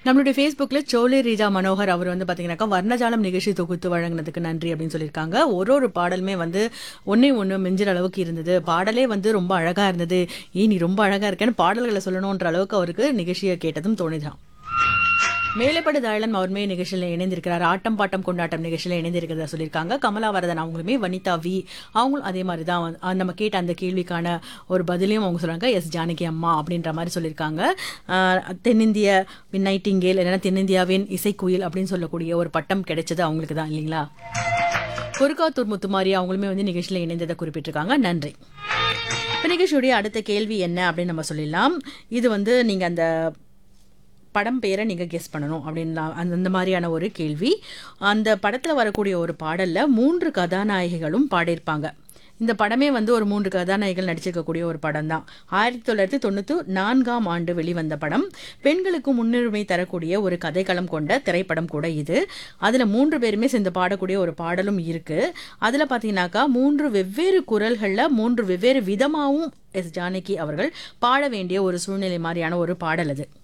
நம்மளுடைய Facebookல சோலை ரீஜா மனோகர் அவர் வந்து பாத்தீங்கன்னாக்கா வர்ணஜாலம் நிகழ்ச்சி தொகுத்து வழங்குனதுக்கு நன்றி அப்படின்னு சொல்லியிருக்காங்க. ஒரு பாடலுமே வந்து ஒண்ணே ஒண்ணு மிஞ்சுற அளவுக்கு இருந்தது. பாடலே வந்து ரொம்ப அழகா இருந்தது. நீ ரொம்ப அழகா இருக்கேன்னு பாடல்களை சொல்லணும்ன்ற அளவுக்கு அவருக்கு நிகழ்ச்சியை கேட்டதும் தோணுதான். மேலப்படு தாழன் அவருமே நிகழ்ச்சியில் இணைந்திருக்கிறார். ஆட்டம் பாட்டம் கொண்டாட்டம் நிகழ்ச்சியில் இணைந்திருக்கிறதா சொல்லியிருக்காங்க. கமலாவரதன் அவங்களுமே வனிதா வி அவங்களும் அதே மாதிரி தான் நம்ம கேட்ட அந்த கேள்விக்கான ஒரு பதிலையும் அவங்க சொல்றாங்க. எஸ் ஜானகி அம்மா அப்படின்ற மாதிரி சொல்லியிருக்காங்க. தென்னிந்திய நைட்டிங்கேல் இல்லைன்னா தென்னிந்தியாவின் இசைக்குயில் அப்படின்னு சொல்லக்கூடிய ஒரு பட்டம் கிடைச்சது அவங்களுக்கு தான் இல்லைங்களா. குறுக்காத்தூர் முத்துமாரி அவங்களுமே வந்து நிகழ்ச்சியில் இணைந்ததை குறிப்பிட்டிருக்காங்க. நன்றி. இப்போ நிகழ்ச்சியுடைய அடுத்த கேள்வி என்ன அப்படின்னு நம்ம சொல்லிடலாம். இது வந்து நீங்க அந்த படம் பேரை நீங்கள் கெஸ் பண்ணணும் அப்படின்னா அந்த மாதிரியான ஒரு கேள்வி. அந்த படத்தில் வரக்கூடிய ஒரு பாடலில் 3 கதாநாயகிகளும் பாடியிருப்பாங்க. இந்த படமே வந்து ஒரு 3 கதாநாயகிகள் நடிச்சிருக்கக்கூடிய ஒரு படம் தான். 1994ஆம் ஆண்டு வெளிவந்த படம். பெண்களுக்கு முன்னுரிமை தரக்கூடிய ஒரு கதைக்களம் கொண்ட திரைப்படம் கூட இது. அதில் 3 பேருமே சேர்ந்து பாடக்கூடிய ஒரு பாடலும் இருக்கு. அதில் பார்த்தீங்கன்னாக்கா 3 வெவ்வேறு குரல்களில் 3 வெவ்வேறு விதமாகவும் எஸ் ஜானகி அவர்கள் பாட வேண்டிய ஒரு சூழ்நிலை மாதிரியான ஒரு பாடல் அது.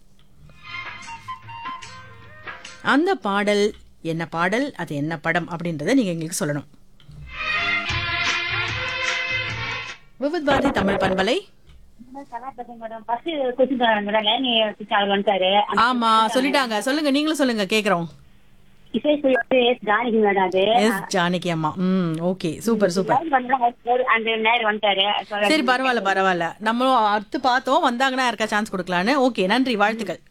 அந்த பாடல் என்ன பாடல், அது என்ன படம் அப்படின்றத நீங்க எங்களுக்கு சொல்லணும். விவித் பாரதி தமிழ் பண்பலை. ஆமா சொல்லிட்டாங்க, சொல்லுங்க, நீங்களும் சொல்லுங்க, கேக்குறோம். எஸ் ஜானகி அம்மா. Okay, super super. சரி, பரவாயில்ல பரவாயில்ல, நம்மளும் அடுத்து பார்த்தோம், வந்தாங்கன்னா யாருக்கா சான்ஸ் கொடுக்கலான்னு. ஓகே, நன்றி, வாழ்த்துக்கள்.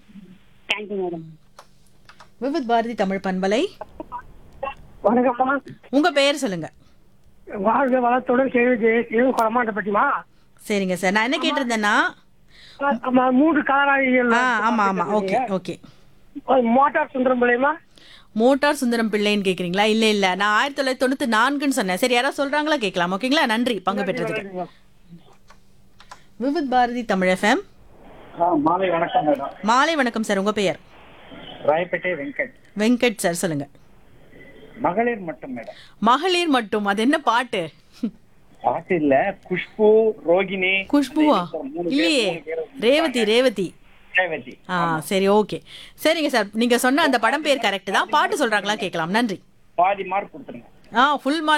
விவித் பாரதி தமிழ் பண்பலை. வணக்கம்மா. உங்க பெயர் சொல்லுங்க. வாழ்க வளத்துடன் கொடமாட்டப்பட்டிமா. சரிங்க சார், நான் என்ன கேட்டிருந்தேன்னா 3 கதாநாயகிகள். ஆமா ஆமா, okay okay. Motor Sundaram பிள்ளைமா. Motor Sundaram பிள்ளைன்னு கேக்குறீங்களா? இல்ல இல்ல, நான் 1994ன்னு சொன்னேன். சரி, யாராவது சொல்றாங்களா கேட்கலாம். ஓகேங்களா, நன்றி பங்கு பெற்றதுக்கு. விவித் பாரதி தமிழ் FM. மாலை வணக்கம் மேடம். மாலை வணக்கம் சார், உங்க பெயர்? ராயப்பேட்டை வெங்கட். வெங்கட் சார், சொல்லுங்க. மகளிர் மட்டும் மேடம். மகளிர் மட்டும், அது என்ன பாட்டு? பாட்டு இல்ல, குஷ்பு, ரோகிணி. குஷ்புவா? இல்லையே, ரேவதி. ரேவதி. ரேவதி. சரி, ஓகே. சரிங்க சார், நீங்க சொன்ன அந்த படம் பேர் கரெக்ட் தான். பாட்டு சொல்றாங்களா கேட்கலாம். நன்றி. பாதி மார்க் கொடுத்துருங்க. Full mark